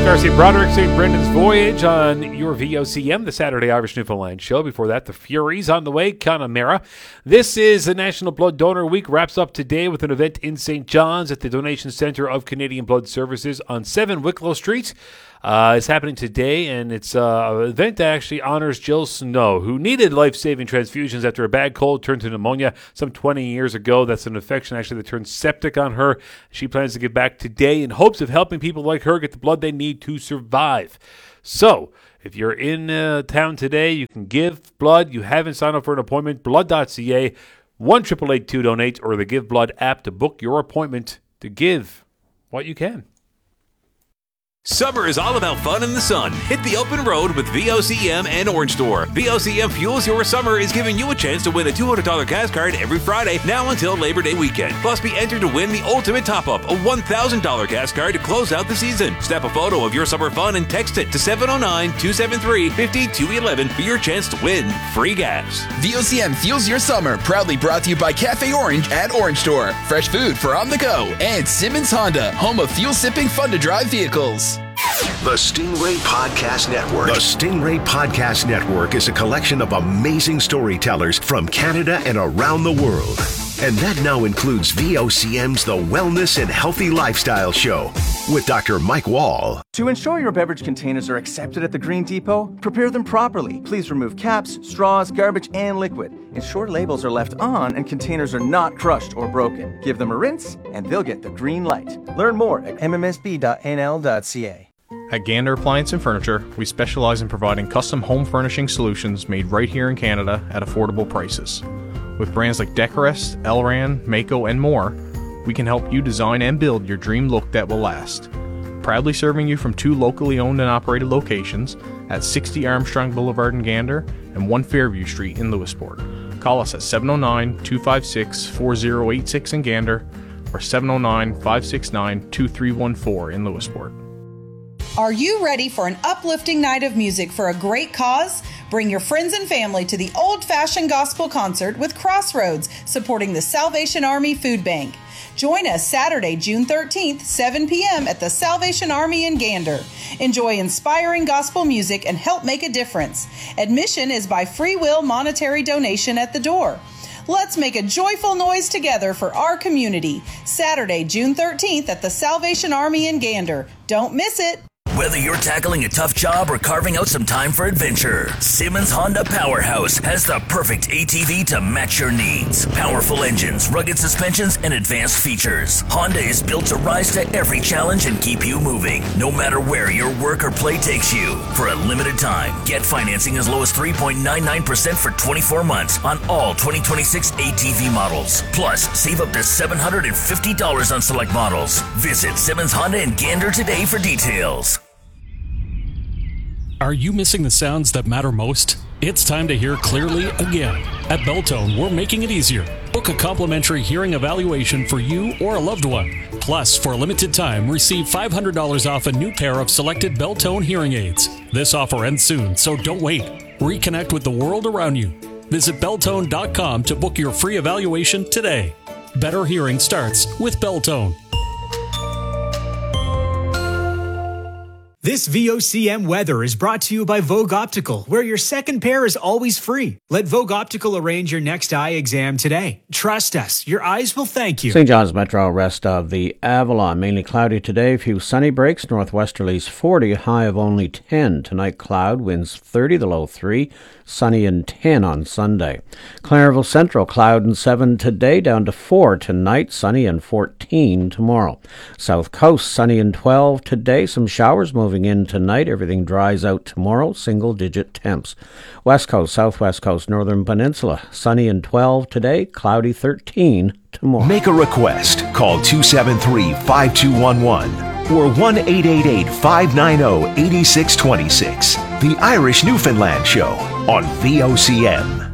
Darcy Broderick, St. Brendan's Voyage on your VOCM, the Saturday Irish Newfoundland show. Before that, the Furies on the way, Connemara. This is the National Blood Donor Week. Wraps up today with an event in St. John's at the Donation Centre of Canadian Blood Services on 7 Wicklow Street. It's happening today, and it's an event that actually honors Jill Snow, who needed life-saving transfusions after a bad cold turned to pneumonia some 20 years ago. That's an infection actually that turned septic on her. She plans to give back today in hopes of helping people like her get the blood they need to survive. So, if you're in town today, you can give blood. You haven't signed up for an appointment, blood.ca, 1-888-2DONATE, or the Give Blood app to book your appointment to give what you can. Summer is all about fun in the sun. Hit the open road with VOCM and Orange Store. VOCM Fuels Your Summer is giving you a chance to win a $200 gas card every Friday now until Labor Day weekend. Plus, be entered to win the ultimate top-up, a $1,000 gas card to close out the season. Snap a photo of your summer fun and text it to 709-273-5211 for your chance to win free gas. VOCM Fuels Your Summer, proudly brought to you by Cafe Orange at Orange Store. Fresh food for on the go. And Simmons Honda, home of fuel-sipping, fun-to-drive vehicles. The Stingray Podcast Network. The Stingray Podcast Network is a collection of amazing storytellers from Canada and around the world. And that now includes VOCM's The Wellness and Healthy Lifestyle Show with Dr. Mike Wall. To ensure your beverage containers are accepted at the Green Depot, prepare them properly. Please remove caps, straws, garbage, and liquid. Ensure labels are left on and containers are not crushed or broken. Give them a rinse and they'll get the green light. Learn more at mmsb.nl.ca. At Gander Appliance and Furniture, we specialize in providing custom home furnishing solutions made right here in Canada at affordable prices. With brands like Decorest, Elran, Mako, and more, we can help you design and build your dream look that will last. Proudly serving you from 2 locally owned and operated locations at 60 Armstrong Boulevard in Gander and 1 Fairview Street in Lewisport. Call us at 709-256-4086 in Gander or 709-569-2314 in Lewisport. Are you ready for an uplifting night of music for a great cause? Bring your friends and family to the Old-Fashioned Gospel Concert with Crossroads, supporting the Salvation Army Food Bank. Join us Saturday, June 13th, 7 p.m. at the Salvation Army in Gander. Enjoy inspiring gospel music and help make a difference. Admission is by free will monetary donation at the door. Let's make a joyful noise together for our community. Saturday, June 13th at the Salvation Army in Gander. Don't miss it. Whether you're tackling a tough job or carving out some time for adventure, Simmons Honda Powerhouse has the perfect ATV to match your needs. Powerful engines, rugged suspensions, and advanced features. Honda is built to rise to every challenge and keep you moving, no matter where your work or play takes you. For a limited time, get financing as low as 3.99% for 24 months on all 2026 ATV models. Plus, save up to $750 on select models. Visit Simmons Honda in Gander today for details. Are you missing the sounds that matter most? It's time to hear clearly again. At Belltone, we're making it easier. Book a complimentary hearing evaluation for you or a loved one. Plus, for a limited time, receive $500 off a new pair of selected Belltone hearing aids. This offer ends soon, so don't wait. Reconnect with the world around you. Visit Belltone.com to book your free evaluation today. Better hearing starts with Belltone. This VOCM weather is brought to you by Vogue Optical, where your second pair is always free. Let Vogue Optical arrange your next eye exam today. Trust us, your eyes will thank you. St. John's Metro, rest of the Avalon. Mainly cloudy today, few sunny breaks, northwesterlies 40, high of only 10. Tonight cloud, winds 30, the low 3. Sunny and 10 on Sunday. Clareville Central, cloud and 7 today, down to 4 tonight, sunny and 14 tomorrow. South Coast, sunny and 12 today, some showers moving in tonight. Everything dries out tomorrow, single-digit temps. West Coast, Southwest Coast, Northern Peninsula, sunny and 12 today, cloudy 13 tomorrow. Make a request. Call 273-5211 or 1-888-590-8626. The Irish Newfoundland Show on VOCM.